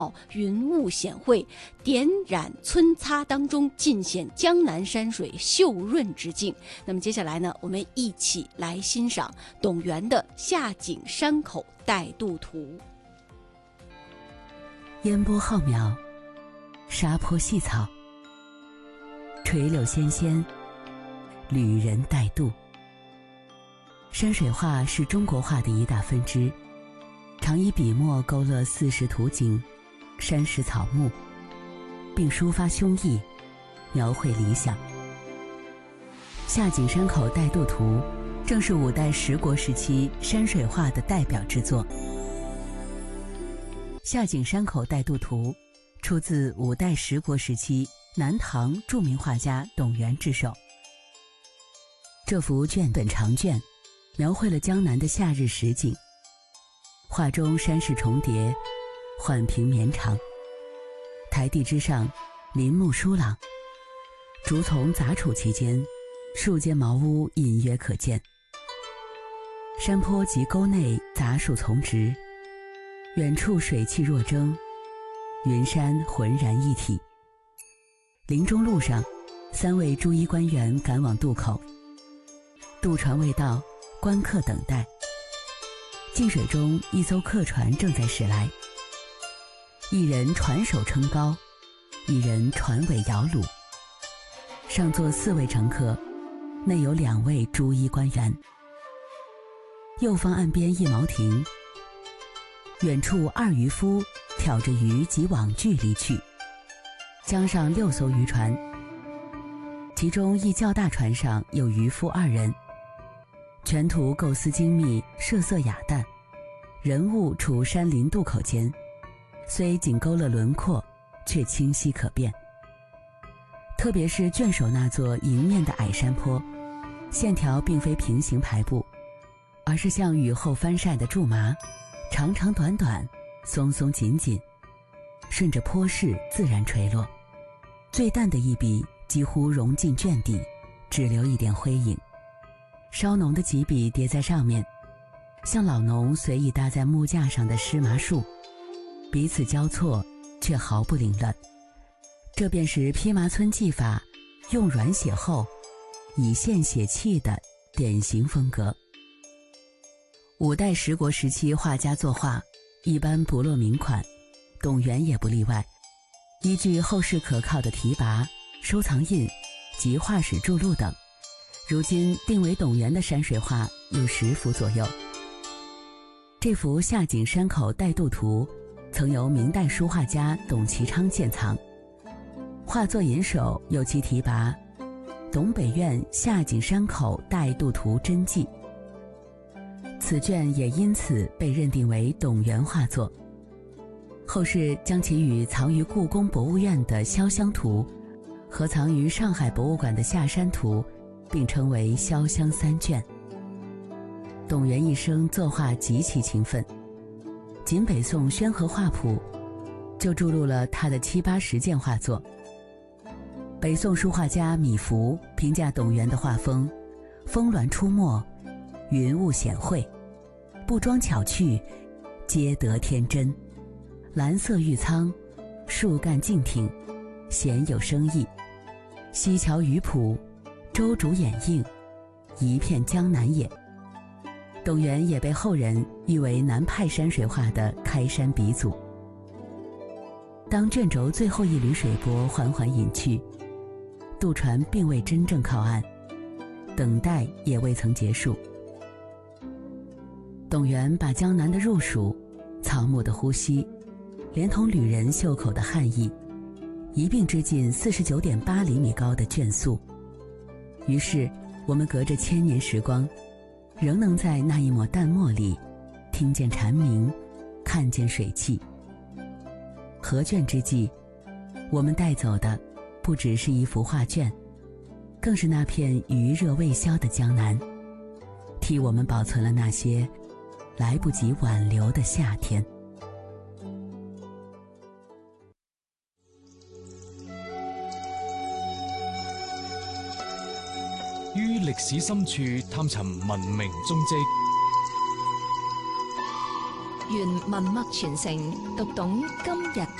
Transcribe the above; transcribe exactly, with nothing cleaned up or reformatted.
云雾显晦，点染皴擦当中，尽显江南山水秀润之境。那么接下来呢，我们一起来欣赏董源的《下井山口带渡图》。 烟波浩渺，沙坡细草，垂柳纤纤，旅人带渡。山水画是中国画的一大分支，常以笔墨勾勒四时图景、山石草木，并抒发胸意，描绘理想。下井山口带渡图正是五代十国时期山水画的代表之作。下井山口带渡图出自五代十国时期南唐著名画家董源之手。这幅卷本长卷描绘了江南的夏日实景，画中山势重叠，缓平绵长，台地之上林木疏朗，竹丛杂处其间，数间茅屋隐约可见。山坡及沟内杂树丛植，远处水汽若蒸，云山浑然一体。林中路上，三位朱衣官员赶往渡口，渡船未到，观客等待。近水中，一艘客船正在驶来，一人船首撑高，一人船尾摇橹，上座四位乘客，内有两位朱衣官员。右方岸边一茅亭，远处二渔夫挑着鱼及网具离去。江上六艘渔船，其中一较大船上有渔夫二人，全图构思精密，设色雅淡，人物处山林渡口间，虽仅勾勒轮廓，却清晰可辨。特别是卷首那座迎面的矮山坡，线条并非平行排布，而是像雨后翻晒的苎麻，长长短短，松松紧紧，顺着坡势自然垂落。最淡的一笔几乎融进卷底，只留一点灰影。稍浓的几笔叠在上面，像老农随意搭在木架上的湿麻树，彼此交错，却毫不凌乱。这便是披麻皴技法，用软写厚，以线写气的典型风格。五代十国时期画家作画一般不落名款，董源也不例外。依据后世可靠的题跋、收藏印及画史著录等，如今定为董源的山水画有十幅左右。这幅《下井山口带渡图》曾由明代书画家董其昌鉴藏，画作引首有其题跋董北苑下井山口带渡图真迹，此卷也因此被认定为董源画作。后世将其与藏于故宫博物院的潇湘图和藏于上海博物馆的下山图并称为潇湘三卷。董源一生作画极其勤奋，仅北宋《宣和画谱》就著录了他的七八十件画作。北宋书画家米芾评价董源的画风：峰峦出没，云雾显晦，不装巧趣，皆得天真。蓝色玉苍，树干静挺，鲜有生意。溪桥鱼谱，舟竹掩映，一片江南也。董源也被后人誉为南派山水画的开山鼻祖。当卷轴最后一缕水波缓缓隐去，渡船并未真正靠岸，等待也未曾结束。董源把江南的入暑、草木的呼吸，连同旅人袖口的汗意，一并织进四十九点八厘米高的卷素。于是，我们隔着千年时光，仍能在那一抹淡墨里，听见蝉鸣，看见水汽。合卷之际，我们带走的不只是一幅画卷，更是那片余热未消的江南，替我们保存了那些来不及挽留的夏天。 於歷史深處探尋文明蹤跡， 願文墨傳承，讀懂今日